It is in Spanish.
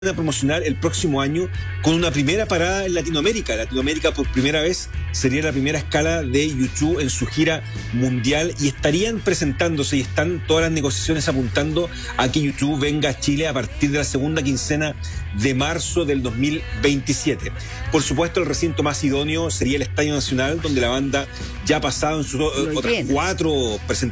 a promocionar el próximo año con una primera parada en Latinoamérica. Latinoamérica por primera vez sería la primera escala de YouTube en su gira mundial y estarían presentándose y están todas las negociaciones apuntando a que YouTube venga a Chile a partir de la segunda quincena de marzo del 2027. Por supuesto, el recinto más idóneo sería el Estadio Nacional, donde la banda ya ha pasado en sus otras 4 presentaciones